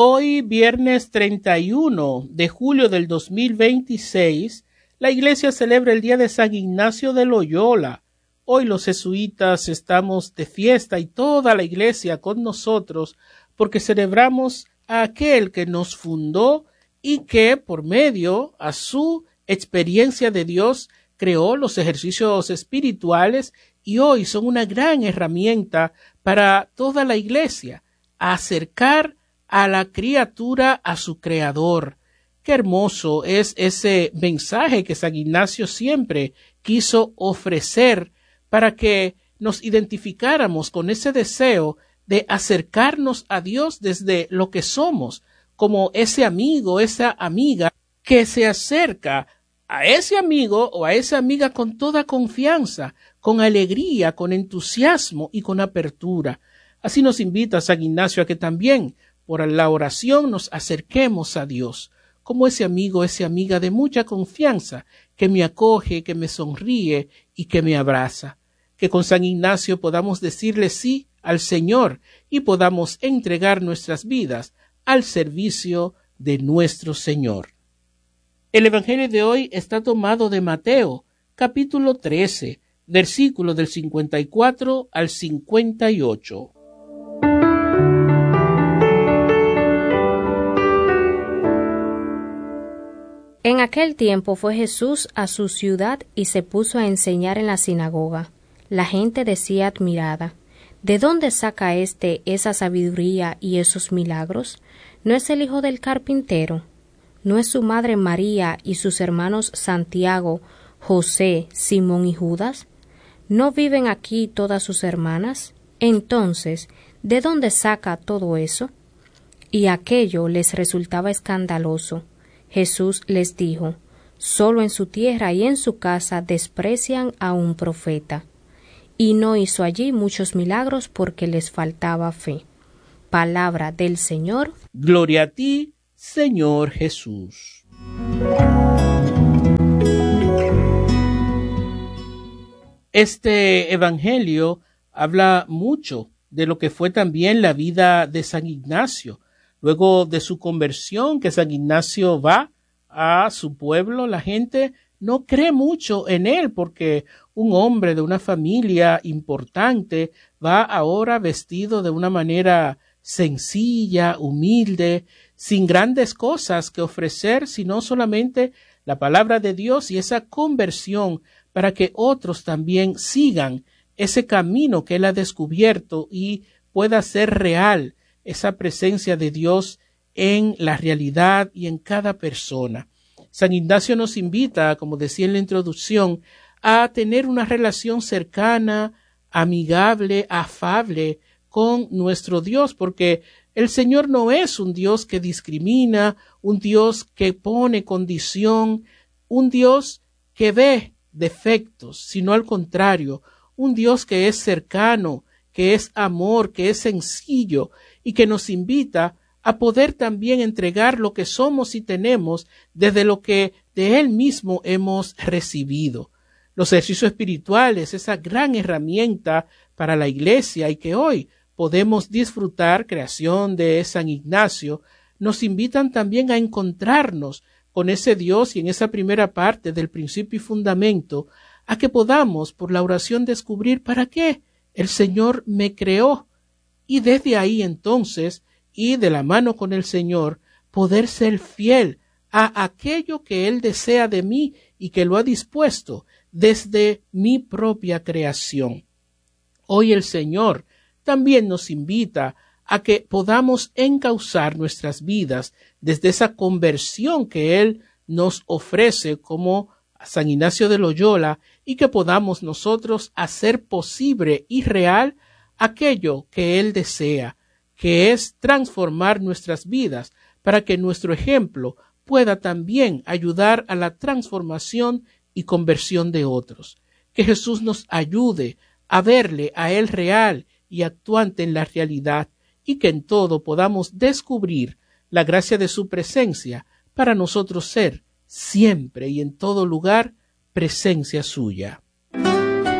Hoy, viernes 31 de julio del 2026, la Iglesia celebra el día de San Ignacio de Loyola. Hoy los jesuitas estamos de fiesta y toda la Iglesia con nosotros porque celebramos a aquel que nos fundó y que por medio a su experiencia de Dios creó los ejercicios espirituales y hoy son una gran herramienta para toda la Iglesia a acercar a la criatura a su creador. Qué hermoso es ese mensaje que San Ignacio siempre quiso ofrecer para que nos identificáramos con ese deseo de acercarnos a Dios desde lo que somos, como ese amigo, esa amiga que se acerca a ese amigo o a esa amiga con toda confianza, con alegría, con entusiasmo y con apertura. Así nos invita San Ignacio a que también por la oración nos acerquemos a Dios, como ese amigo, esa amiga de mucha confianza, que me acoge, que me sonríe y que me abraza. Que con San Ignacio podamos decirle sí al Señor y podamos entregar nuestras vidas al servicio de nuestro Señor. El Evangelio de hoy está tomado de Mateo, capítulo 13, versículos del 54 al 58. En aquel tiempo fue Jesús a su ciudad y se puso a enseñar en la sinagoga. La gente decía admirada: ¿de dónde saca esa sabiduría y esos milagros? ¿No es el hijo del carpintero? ¿No es su madre María y sus hermanos Santiago, José, Simón y Judas? ¿No viven aquí todas sus hermanas? Entonces, ¿de dónde saca todo eso? Y aquello les resultaba escandaloso. Jesús les dijo: solo en su tierra y en su casa desprecian a un profeta. Y no hizo allí muchos milagros porque les faltaba fe. Palabra del Señor. Gloria a ti, Señor Jesús. Este evangelio habla mucho de lo que fue también la vida de San Ignacio. Luego de su conversión, que San Ignacio va a su pueblo, la gente no cree mucho en él porque un hombre de una familia importante va ahora vestido de una manera sencilla, humilde, sin grandes cosas que ofrecer, sino solamente la palabra de Dios y esa conversión para que otros también sigan ese camino que él ha descubierto y pueda ser real esa presencia de Dios en la realidad y en cada persona. San Ignacio nos invita, como decía en la introducción, a tener una relación cercana, amigable, afable con nuestro Dios, porque el Señor no es un Dios que discrimina, un Dios que pone condición, un Dios que ve defectos, sino al contrario, un Dios que es cercano, que es amor, que es sencillo y que nos invita a poder también entregar lo que somos y tenemos desde lo que de Él mismo hemos recibido. Los ejercicios espirituales, esa gran herramienta para la Iglesia y que hoy podemos disfrutar, creación de San Ignacio, nos invitan también a encontrarnos con ese Dios y en esa primera parte del principio y fundamento, a que podamos por la oración descubrir para qué el Señor me creó y desde ahí entonces y de la mano con el Señor poder ser fiel a aquello que Él desea de mí y que lo ha dispuesto desde mi propia creación. Hoy el Señor también nos invita a que podamos encauzar nuestras vidas desde esa conversión que Él nos ofrece como San Ignacio de Loyola y que podamos nosotros hacer posible y real aquello que Él desea, que es transformar nuestras vidas para que nuestro ejemplo pueda también ayudar a la transformación y conversión de otros. Que Jesús nos ayude a verle a Él real y actuante en la realidad y que en todo podamos descubrir la gracia de su presencia para nosotros ser siempre y en todo lugar presencia suya.